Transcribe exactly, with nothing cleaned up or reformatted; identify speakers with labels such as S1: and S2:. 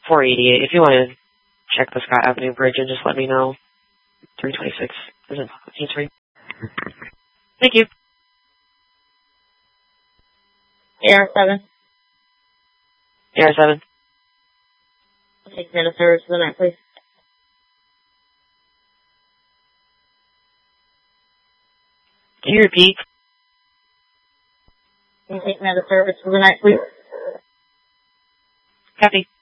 S1: four eighty-eight. If you want to check the Scott Avenue Bridge and just let me know. three twenty-six. Isn't it? Thank you.
S2: A R seven.
S1: A R seven.
S2: Take minute service for the night, please.
S1: Can you repeat?
S2: Can you take minute service for the night, please?
S1: Copy.